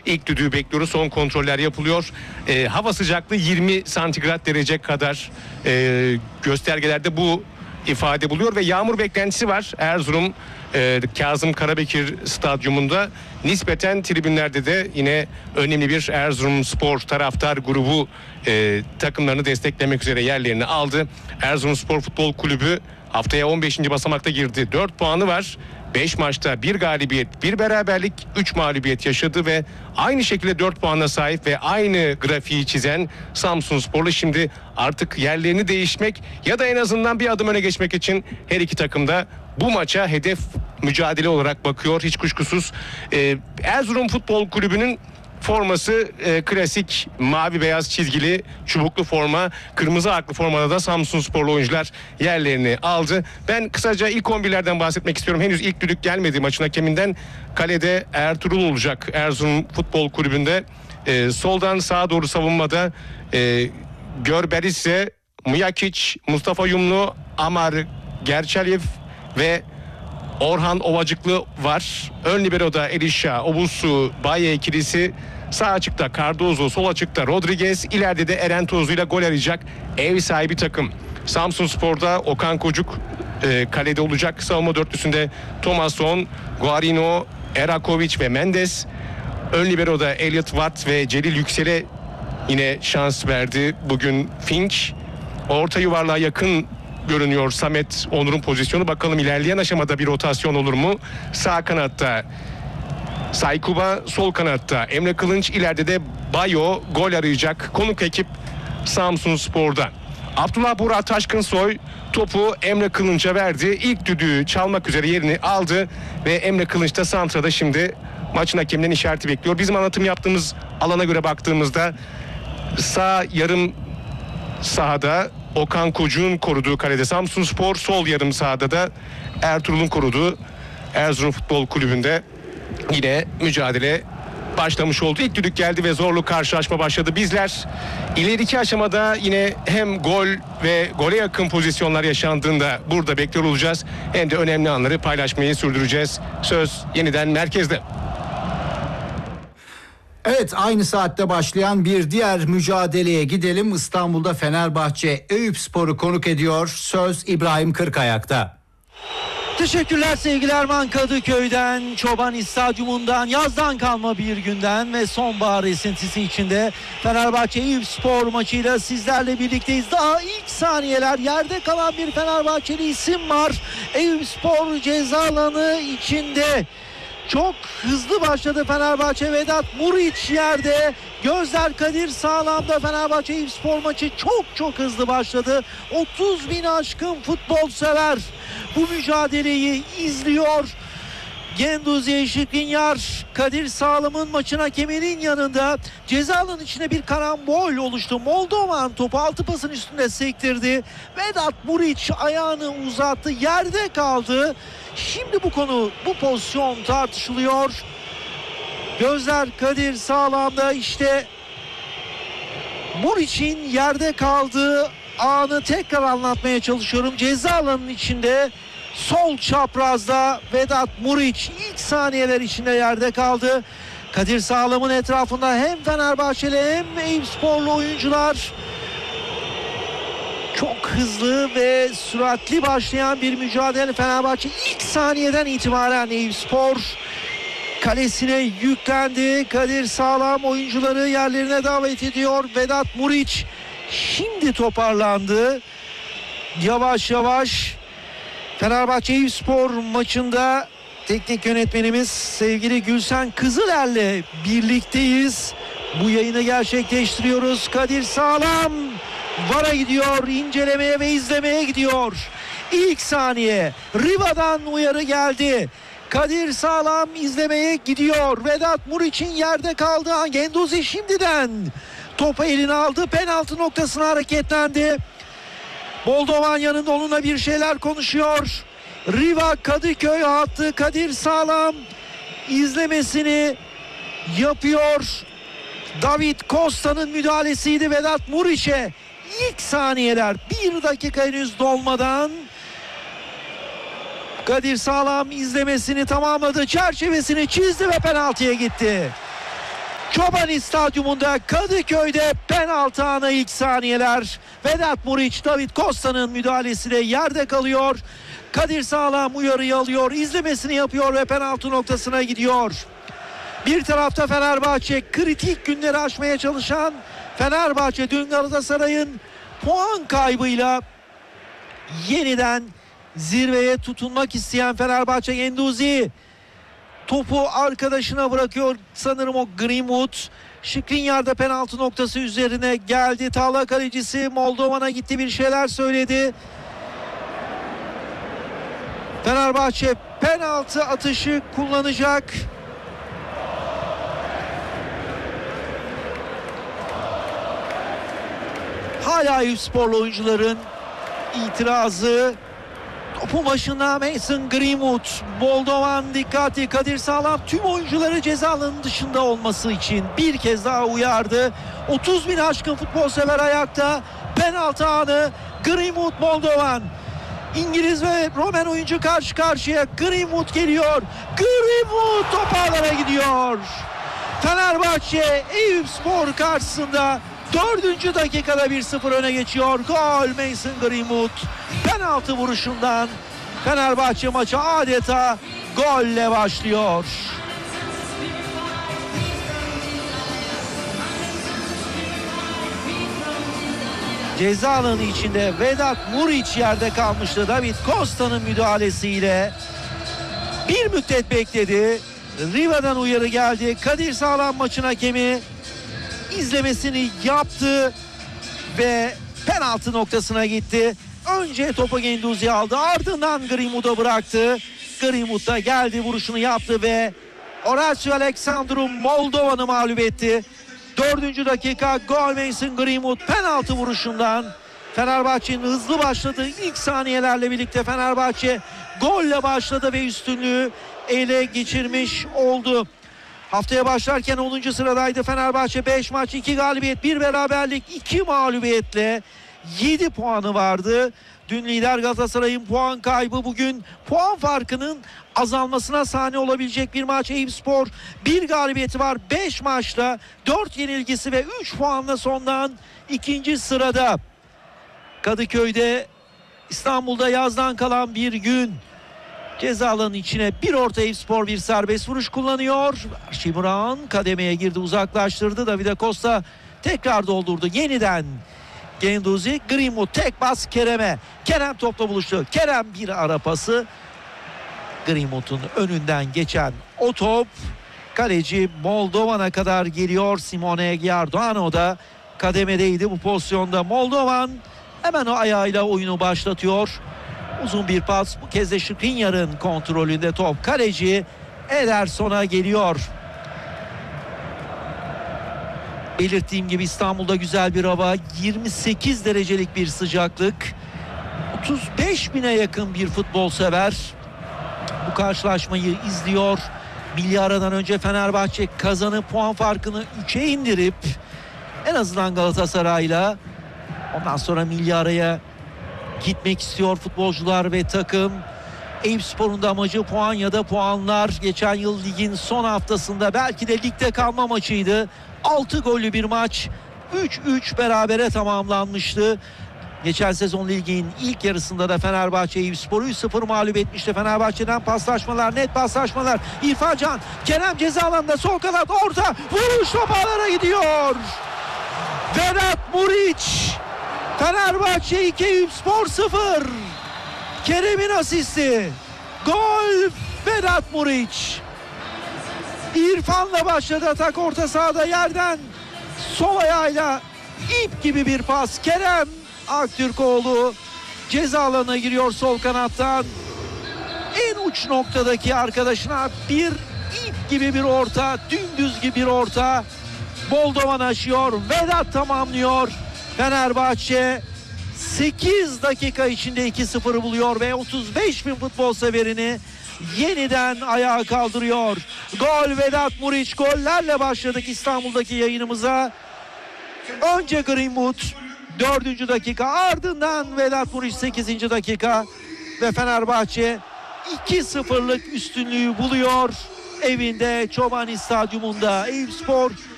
ilk düdüğü bekliyoruz. Son kontroller yapılıyor. Hava sıcaklığı 20 santigrat derece kadar göstergelerde bu ifade buluyor ve yağmur beklentisi var. Erzurum Kazım Karabekir Stadyumunda nispeten tribünlerde de yine önemli bir Erzurumspor taraftar grubu takımlarını desteklemek üzere yerlerini aldı. Erzurumspor Futbol Kulübü haftaya 15. basamakta girdi. 4 puanı var. 5 maçta 1 galibiyet, 1 beraberlik, 3 mağlubiyet yaşadı ve aynı şekilde 4 puana sahip ve aynı grafiği çizen Samsunsporlu şimdi artık yerlerini değişmek ya da en azından bir adım öne geçmek için her iki takım da bu maça hedef mücadele olarak bakıyor. Hiç kuşkusuz Erzurum Futbol Kulübü'nün forması klasik mavi beyaz çizgili çubuklu forma, kırmızı haklı formada da Samsunsporlu oyuncular yerlerini aldı. Ben kısaca ilk 11'lerden bahsetmek istiyorum. Henüz ilk düdük gelmedi maçın hakeminden. Kalede Ertuğrul olacak Erzurum Futbol Kulübü'nde. Soldan sağa doğru savunmada Görberise, Mujakic, Mustafa Yumlu, Amar Gerçelyev ve Orhan Ovacıklı var. Ön libero'da Elisha, Obusu, Baye ikilisi. Sağ açıkta Cardozo, sol açıkta Rodriguez, ileride de Eren Tozlu ile gol arayacak ev sahibi takım. Samsunspor'da Okan Kocuk kalede olacak. Savunma dörtlüsünde Thomasson, Guarino, Erakovic ve Mendes. Ön libero'da Elliot Watt ve Celil Yüksel'e yine şans verdi bugün Fink. Orta yuvarlığa yakın görünüyor Samet Onur'un pozisyonu. Bakalım ilerleyen aşamada bir rotasyon olur mu? Sağ kanatta Saykuba, sol kanatta Emre Kılınç, ileride de Bayo gol arayacak. Konuk ekip Samsunspor'da. Abdullah Burak Taşkınsoy topu Emre Kılınç'a verdi. İlk düdüğü çalmak üzere yerini aldı ve Emre Kılınç da santrada şimdi maçın hakeminden işareti bekliyor. Bizim anlatım yaptığımız alana göre baktığımızda sağ yarım sahada Okan Kocuk'un koruduğu kalede Samsunspor, sol yarım sahada da Ertuğrul'un koruduğu Erzurum Futbol Kulübü'nde yine mücadele başlamış oldu. İlk düdük geldi ve zorlu karşılaşma başladı. Bizler ileriki aşamada yine hem gol ve gole yakın pozisyonlar yaşandığında burada bekliyor olacağız. Hem de önemli anları paylaşmayı sürdüreceğiz. Söz yeniden merkezde. Evet, aynı saatte başlayan bir diğer mücadeleye gidelim. İstanbul'da Fenerbahçe Eyüpspor'u konuk ediyor. Söz İbrahim Kırkayak'ta. Teşekkürler, sevgili Erman. Kadıköy'den, Çoban Stadyumundan, yazdan kalma bir günden ve sonbahar esintisi içinde Fenerbahçe Eyüpspor maçıyla sizlerle birlikteyiz. Daha ilk saniyeler, yerde kalan bir Fenerbahçeli isim var. Eyüpspor ceza alanı içinde. Çok hızlı başladı Fenerbahçe. Vedat Muriç yerde. Gözler Kadir Sağlam'da. Fenerbahçe Eyüpspor maçı çok hızlı başladı. 30 bin aşkın futbol sever bu mücadeleyi izliyor. Genduzi Şikrinyar, Kadir Sağlam'ın maçın hakeminin yanında. Ceza alanının içine bir karambol oluştu. Moldovan topu altı pasın üstünde sektirdi. Vedat Muriç ayağını uzattı. Yerde kaldı. Şimdi bu pozisyon tartışılıyor. Gözler Kadir Sağlam'da. İşte Muriç'in yerde kaldığı anı tekrar anlatmaya çalışıyorum. Ceza alanının içinde sol çaprazda Vedat Muriç ilk saniyeler içinde yerde kaldı. Kadir Sağlam'ın etrafında hem Fenerbahçeli hem Eyüpsporlu oyuncular. Çok hızlı ve süratli başlayan bir mücadele. Fenerbahçe ilk saniyeden itibaren Eyüpspor kalesine yüklendi. Kadir Sağlam oyuncuları yerlerine davet ediyor. Vedat Muriç şimdi toparlandı. Yavaş yavaş Fenerbahçe Eyüpspor maçında teknik yönetmenimiz sevgili Gülsen Kızıler'le birlikteyiz. Bu yayını gerçekleştiriyoruz. Kadir Sağlam VAR'a gidiyor, incelemeye ve izlemeye gidiyor. İlk saniye Riva'dan uyarı geldi. Kadir Sağlam izlemeye gidiyor. Vedat Muriç'in yerde kaldığı an Genduzi şimdiden topu eline aldı. Penaltı noktasına hareketlendi. Moldovan yanında onunla bir şeyler konuşuyor. Riva Kadıköy hattı. Kadir Sağlam izlemesini yapıyor. David Costa'nın müdahalesiydi Vedat Muriç'e. İlk saniyeler, bir dakika henüz dolmadan Kadir Sağlam izlemesini tamamladı. Çerçevesini çizdi ve penaltıya gitti. Çoban Stadyumunda Kadıköy'de penaltı anı ilk saniyeler. Vedat Muriç, David Costa'nın müdahalesiyle yerde kalıyor. Kadir Sağlam uyarıyı alıyor, izlemesini yapıyor ve penaltı noktasına gidiyor. Bir tarafta Fenerbahçe, kritik günleri aşmaya çalışan Fenerbahçe, dün Galatasaray'ın puan kaybıyla yeniden zirveye tutunmak isteyen Fenerbahçe. Genduzi topu arkadaşına bırakıyor, sanırım o Greenwood. Skriniar'da penaltı noktası üzerine geldi. Tağla kalecisi Moldovan'a gitti, bir şeyler söyledi. Fenerbahçe penaltı atışı kullanacak. Hala Eyüpsporlu oyuncuların itirazı. Topu başında Mason Greenwood. Moldovan dikkatli. Kadir Sağlam tüm oyuncuları ceza alanının dışında olması için bir kez daha uyardı. 30 bin aşkın futbol sever ayakta. Penaltı anı. Greenwood, Moldovan. İngiliz ve Romen oyuncu karşı karşıya. Greenwood geliyor. Greenwood top ağlara gidiyor. Fenerbahçe Eyüpspor karşısında 4. dakikada 1-0 öne geçiyor. Gol Mason Greenwood. Penaltı vuruşundan Fenerbahçe maçı adeta golle başlıyor. Ceza alanı içinde Vedat Muriç yerde kalmıştı. David Costa'nın müdahalesiyle bir müddet bekledi. Riva'dan uyarı geldi. Kadir Sağlam maçın hakemi izlemesini yaptı ve penaltı noktasına gitti. Önce topu Genduzi aldı, ardından Greenwood'a bıraktı. Greenwood da geldi, vuruşunu yaptı ve Horacio Alexandru Moldovan'ı mağlup etti. 4. dakika gol Mason Greenwood penaltı vuruşundan. Fenerbahçe'nin hızlı başladığı ilk saniyelerle birlikte Fenerbahçe golle başladı ve üstünlüğü ele geçirmiş oldu. Haftaya başlarken 10. sıradaydı Fenerbahçe. 5 maç, 2 galibiyet, 1 beraberlik, 2 mağlubiyetle 7 puanı vardı. Dün lider Galatasaray'ın puan kaybı bugün puan farkının azalmasına sahne olabilecek bir maç. Eyüpspor 1 galibiyeti var 5 maçta, 4 yenilgisi ve 3 puanla sondan 2. sırada. Kadıköy'de, İstanbul'da yazdan kalan bir gün. Ceza alanının içine bir orta, Eyüpspor bir serbest vuruş kullanıyor. Şimran kademeye girdi, uzaklaştırdı. Davide Costa tekrar doldurdu. Yeniden Genduzi, Greenwood tek bas Kerem'e. Kerem topla buluştu. Kerem bir ara pası. Greenwood'un önünden geçen o top kaleci Moldovan'a kadar geliyor. Simone Giardano da kademedeydi bu pozisyonda. Moldovan hemen o ayağıyla oyunu başlatıyor. Uzun bir pas, bu kez de Skriniar'ın kontrolünde top. Kaleci Ederson'a geliyor. Belirttiğim gibi İstanbul'da güzel bir hava, 28 derecelik bir sıcaklık. 35 bine yakın bir futbol sever bu karşılaşmayı izliyor. Milli aradan önce Fenerbahçe kazanıp puan farkını 3'e indirip en azından Galatasaray'la ondan sonra milli araya gitmek istiyor futbolcular ve takım. Eyüpspor'un da amacı puan ya da puanlar. Geçen yıl ligin son haftasında belki de ligde kalma maçıydı. 6 gollü bir maç. 3-3 berabere tamamlanmıştı. Geçen sezon ligin ilk yarısında da Fenerbahçe Eyüpspor'u 3-0 mağlup etmişti. Fenerbahçe'den paslaşmalar, net paslaşmalar. İrfan Can, Kerem ceza alanında, sol kanat, orta, vuruş top ağlara gidiyor. Vedat Muriç, Fenerbahçe 2, Eyüpspor 0. Kerem'in asisti. Gol Vedat Muriç. İrfan'la başladı atak, orta sahada yerden sol ayağıyla ip gibi bir pas. Kerem Aktürkoğlu ceza alanına giriyor sol kanattan. En uç noktadaki arkadaşına bir ip gibi bir orta, dümdüz gibi bir orta. Moldovan aşıyor, Vedat tamamlıyor. Fenerbahçe 8 dakika içinde 2-0'ı buluyor ve 35 bin futbol severini yeniden ayağa kaldırıyor. Gol Vedat Muriç. Gollerle başladık İstanbul'daki yayınımıza. Önce Greenwood 4. dakika, ardından Vedat Muriç 8. dakika ve Fenerbahçe 2-0'lık üstünlüğü buluyor. Evinde Çoban Stadyumunda Eyüpspor